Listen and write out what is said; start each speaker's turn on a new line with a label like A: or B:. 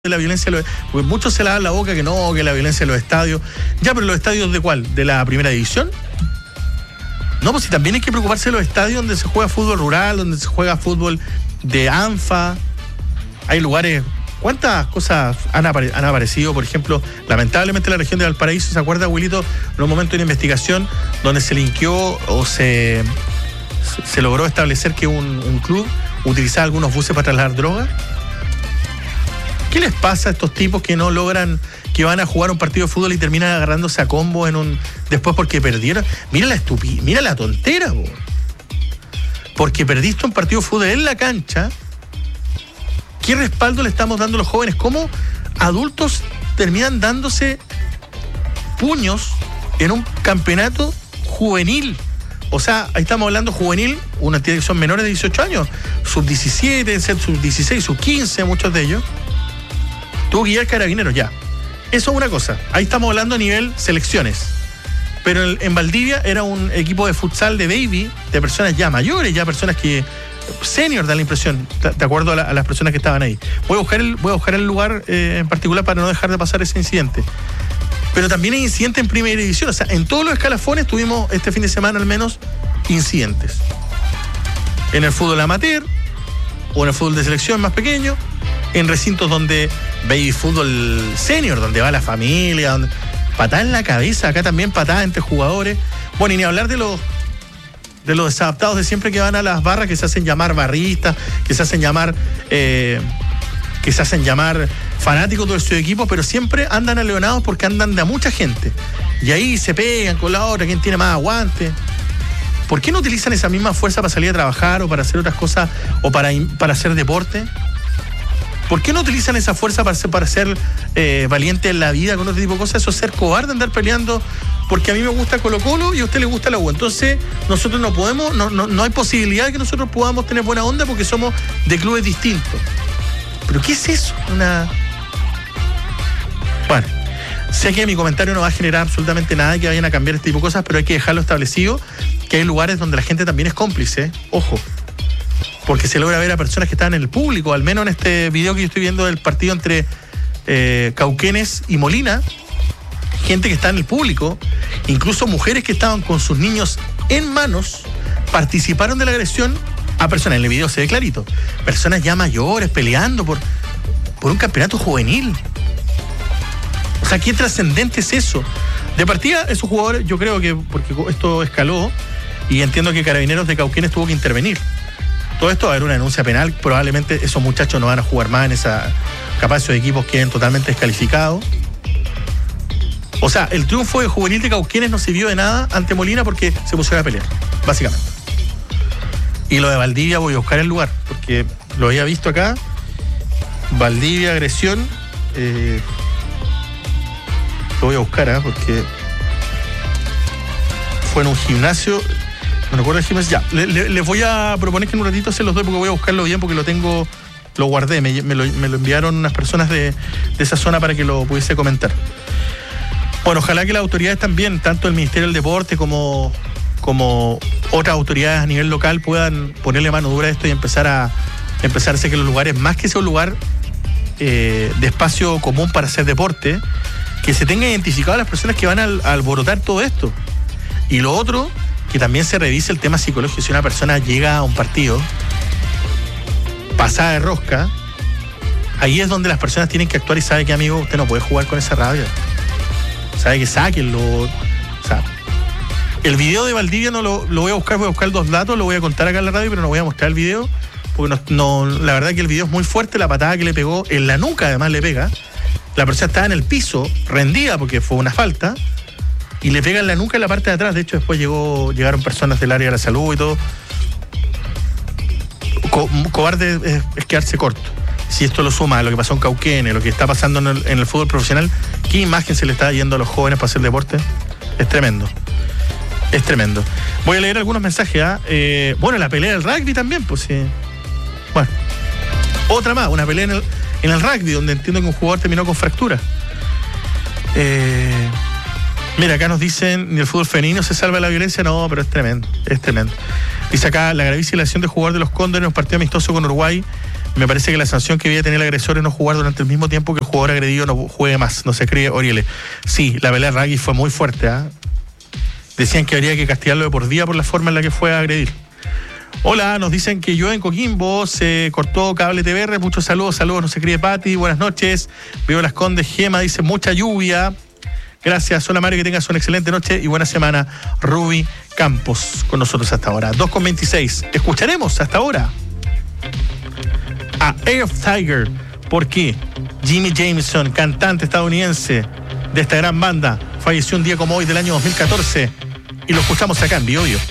A: de la violencia, porque muchos se la dan la boca que no, que la violencia en los estadios. Ya, pero ¿los estadios de cuál? ¿De la primera división? No, pues si también hay que preocuparse de los estadios donde se juega fútbol rural, donde se juega fútbol de ANFA. Hay lugares. ¿Cuántas cosas han aparecido? Por ejemplo, lamentablemente la región de Valparaíso, ¿se acuerda, Wilito? En un momento de una investigación donde se linkeó o se logró establecer que un club utilizaba algunos buses para trasladar drogas. ¿Qué les pasa a estos tipos que no logran, que van a jugar un partido de fútbol y terminan agarrándose a combo después porque perdieron? Mira la tontera, bo. Porque perdiste un partido de fútbol en la cancha. ¿Qué respaldo le estamos dando a los jóvenes? ¿Cómo adultos terminan dándose puños en un campeonato juvenil? O sea, ahí estamos hablando juvenil, una entidad que son menores de 18 años, sub-17, sub-16, sub-15, muchos de ellos. Tuvo que ir al Carabineros, ya. Eso es una cosa. Ahí estamos hablando a nivel selecciones. Pero en Valdivia era un equipo de futsal de baby, de personas ya mayores, ya personas que... senior, da la impresión, de acuerdo a las personas que estaban ahí. Voy a buscar el lugar en particular para no dejar de pasar ese incidente. Pero también hay incidentes en primera división. O sea, en todos los escalafones tuvimos este fin de semana al menos incidentes. En el fútbol amateur o en el fútbol de selección más pequeño, en recintos donde baby fútbol senior, donde va la familia, donde... patada en la cabeza, acá también patada entre jugadores. Bueno, y ni hablar de los desadaptados de siempre que van a las barras, que se hacen llamar barristas, que se hacen llamar fanáticos de su equipo, pero siempre andan aleonados porque andan de a mucha gente. Y ahí se pegan con la otra, quién tiene más aguante. ¿Por qué no utilizan esa misma fuerza para salir a trabajar o para hacer otras cosas o para hacer deporte? ¿Por qué no utilizan esa fuerza para ser valiente en la vida con otro tipo de cosas? Eso es ser cobarde, andar peleando porque a mí me gusta Colo-Colo y a usted le gusta la U. Entonces nosotros no podemos, no hay posibilidad de que nosotros podamos tener buena onda porque somos de clubes distintos. ¿Pero qué es eso? Bueno, sé que mi comentario no va a generar absolutamente nada que vayan a cambiar este tipo de cosas, pero hay que dejarlo establecido que hay lugares donde la gente también es cómplice, ojo. Porque se logra ver a personas que están en el público, al menos en este video que yo estoy viendo del partido entre Cauquenes y Molina, gente que está en el público, incluso mujeres que estaban con sus niños en manos, participaron de la agresión a personas, en el video se ve clarito, personas ya mayores peleando por un campeonato juvenil. O sea, ¿qué trascendente es eso? De partida, esos jugadores, yo creo que, porque esto escaló, y entiendo que Carabineros de Cauquenes tuvo que intervenir. Todo esto va a haber una denuncia penal, probablemente esos muchachos no van a jugar más en esa... capaz esos equipos queden totalmente descalificados. O sea, el triunfo de Juvenil de Cauquenes no sirvió de nada ante Molina porque se pusieron a pelear, básicamente. Y lo de Valdivia voy a buscar el lugar, porque lo había visto acá. Valdivia, agresión. Lo voy a buscar, porque fue en un gimnasio... No recuerdo el gimnasio. Ya, les voy a proponer que en un ratito se los doy porque voy a buscarlo bien porque lo guardé. Me lo enviaron unas personas de esa zona para que lo pudiese comentar. Bueno, ojalá que las autoridades también, tanto el Ministerio del Deporte como otras autoridades a nivel local, puedan ponerle mano dura a esto y empezar a hacer que los lugares, más que sea un lugar de espacio común para hacer deporte, que se tengan identificadas las personas que van a alborotar todo esto. Y lo otro, que también se revise el tema psicológico. Si una persona llega a un partido pasada de rosca, ahí es donde las personas tienen que actuar y sabe que, amigo, usted no puede jugar con esa rabia. Sabe que sáquenlo. O sea, el video de Valdivia no lo voy a buscar dos datos, lo voy a contar acá en la radio, pero no voy a mostrar el video, porque la verdad que el video es muy fuerte, la patada que le pegó en la nuca, además le pega. La persona estaba en el piso, rendida porque fue una falta, y le pega en la nuca en la parte de atrás. De hecho, después llegaron personas del área de la salud y todo. Cobarde es quedarse corto. Si esto lo suma a lo que pasó en Cauquenes, lo que está pasando en el fútbol profesional, ¿qué imagen se le está yendo a los jóvenes para hacer deporte? Es tremendo. Es tremendo. Voy a leer algunos mensajes. Bueno, la pelea del rugby también, pues sí. Bueno, otra más, una pelea en el rugby, donde entiendo que un jugador terminó con fractura. Mira, acá nos dicen, ni el fútbol femenino se salva de la violencia. No, pero es tremendo, es tremendo. Dice acá, la gravísima lesión de jugador de los Cóndores en un partido amistoso con Uruguay Me parece que la sanción que debía tener el agresor es no jugar durante el mismo tiempo que el jugador agredido no juegue más. Nos escribe Oriele. Sí, la pelea de Ragui fue muy fuerte, ¿eh? Decían que habría que castigarlo de por día por la forma en la que fue a agredir. Hola, nos dicen que yo en Coquimbo se cortó cable TVR. Muchos saludos, nos escribe Pati. Buenas noches. Veo Las Condes. Gema dice mucha lluvia. Gracias. Hola Mario, que tengas una excelente noche y buena semana. Ruby Campos con nosotros hasta ahora. 2:26. Escucharemos hasta ahora a Eye of Tiger, porque Jimmy Jameson, cantante estadounidense de esta gran banda, falleció un día como hoy del año 2014 y lo escuchamos acá en Bio Bio.